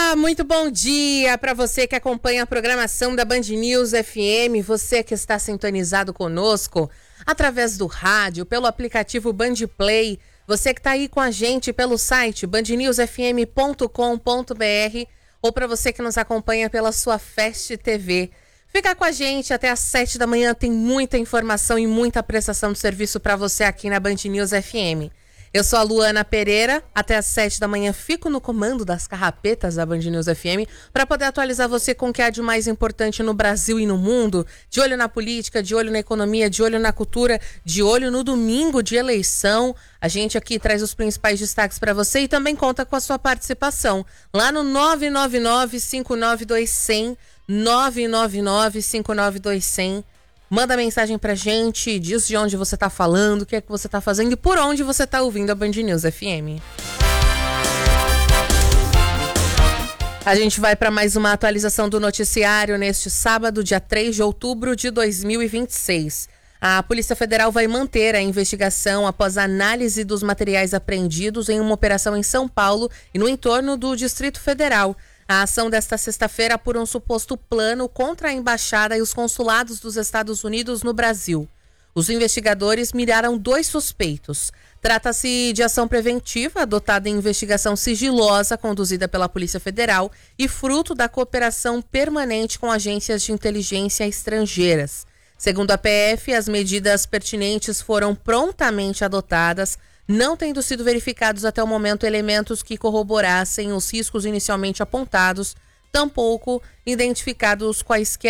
Muito bom dia para você que acompanha a programação da Band News FM, você que está sintonizado conosco através do rádio, pelo aplicativo Band Play, você que está aí com a gente pelo site bandnewsfm.com.br ou para você que nos acompanha pela sua Fast TV. Fica com a gente até às 7 da manhã, tem muita informação e muita prestação de serviço para você aqui na Band News FM. Eu sou a Luana Pereira, até às 7 da manhã fico no comando das carrapetas da Band News FM para poder atualizar você com o que há de mais importante no Brasil e no mundo, de olho na política, de olho na economia, de olho na cultura, de olho no domingo de eleição. A gente aqui traz os principais destaques para você e também conta com a sua participação lá no 999-592-100, 999-592-100. Manda mensagem pra gente, diz de onde você tá falando, o que é que você tá fazendo e por onde você tá ouvindo a Band News FM. A gente vai para mais uma atualização do noticiário neste sábado, dia 3 de outubro de 2026. A Polícia Federal vai manter a investigação após a análise dos materiais apreendidos em uma operação em São Paulo e no entorno do Distrito Federal. A ação desta sexta-feira apura um suposto plano contra a embaixada e os consulados dos Estados Unidos no Brasil. Os investigadores miraram 2 suspeitos. Trata-se de ação preventiva adotada em investigação sigilosa conduzida pela Polícia Federal e fruto da cooperação permanente com agências de inteligência estrangeiras. Segundo a PF, as medidas pertinentes foram prontamente adotadas, não tendo sido verificados até o momento elementos que corroborassem os riscos inicialmente apontados, tampouco identificados quaisquer